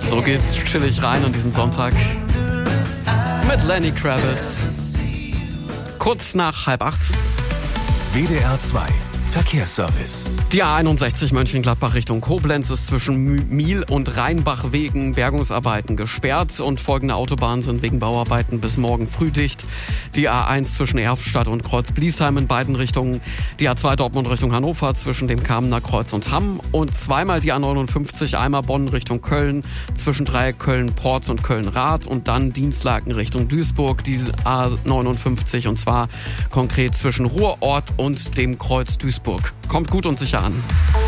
So geht's chillig rein an diesen Sonntag mit Lenny Kravitz. Kurz nach 7:30. WDR 2 Verkehrsservice. Die A61 Mönchengladbach Richtung Koblenz ist zwischen Miel und Rheinbach wegen Bergungsarbeiten gesperrt und folgende Autobahnen sind wegen Bauarbeiten bis morgen früh dicht. Die A1 zwischen Erftstadt und Kreuz-Bliesheim in beiden Richtungen, die A2 Dortmund Richtung Hannover zwischen dem Kamener Kreuz und Hamm und zweimal die A59 einmal Bonn Richtung Köln zwischen Dreieck Köln-Porz und Köln-Rath und dann Dienstlaken Richtung Duisburg, die A59 und zwar konkret zwischen Ruhrort und dem Kreuz Duisburg. Kommt gut und sicher an.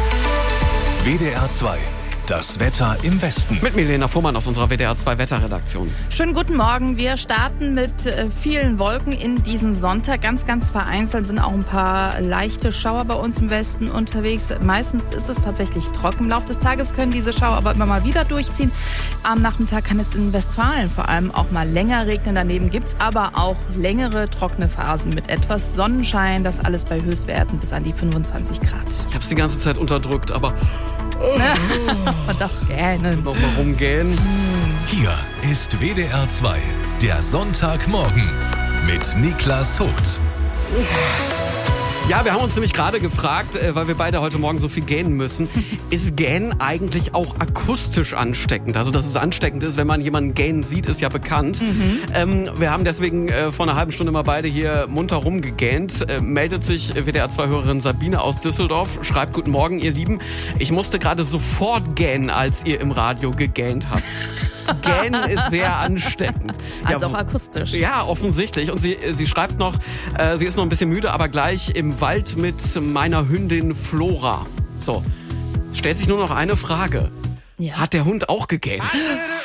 WDR 2. Das Wetter im Westen. Mit Milena Fuhrmann aus unserer WDR 2 Wetterredaktion. Schönen guten Morgen. Wir starten mit vielen Wolken in diesen Sonntag. Ganz, ganz vereinzelt sind auch ein paar leichte Schauer bei uns im Westen unterwegs. Meistens ist es tatsächlich trocken. Im Laufe des Tages können diese Schauer aber immer mal wieder durchziehen. Am Nachmittag kann es in Westfalen vor allem auch mal länger regnen. Daneben gibt's aber auch längere trockene Phasen mit etwas Sonnenschein. Das alles bei Höchstwerten bis an die 25 Grad. Ich hab's die ganze Zeit unterdrückt, aber... Und das Gähnen. Warum gähnen? Hier ist WDR 2, der Sonntagmorgen mit Niklas Vogt. Ja, wir haben uns nämlich gerade gefragt, weil wir beide heute Morgen so viel gähnen müssen, ist Gähnen eigentlich auch akustisch ansteckend? Also, dass es ansteckend ist, wenn man jemanden gähnen sieht, ist ja bekannt. Wir haben deswegen vor einer halben Stunde mal beide hier munter rumgegähnt. Meldet sich WDR 2-Hörerin Sabine aus Düsseldorf, schreibt: Guten Morgen, ihr Lieben. Ich musste gerade sofort gähnen, als ihr im Radio gegähnt habt. Gähnen ist sehr ansteckend. Also auch akustisch. Ja, offensichtlich. Und sie schreibt noch, sie ist noch ein bisschen müde, aber gleich im Wald mit meiner Hündin Flora. So, stellt sich nur noch eine Frage. Ja. Hat der Hund auch gegähnt?